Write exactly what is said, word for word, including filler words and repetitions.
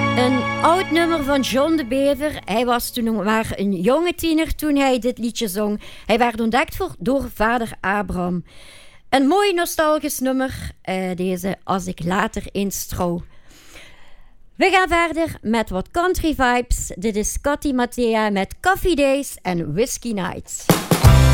Een oud nummer van John de Bever. Hij was toen nog maar een jonge tiener toen hij dit liedje zong. Hij werd ontdekt voor, door vader Abraham. Een mooi nostalgisch nummer, uh, deze Als ik later eens trouw. We gaan verder met wat country vibes. Dit is Scotty Mattea met Coffee Days en Whiskey Nights.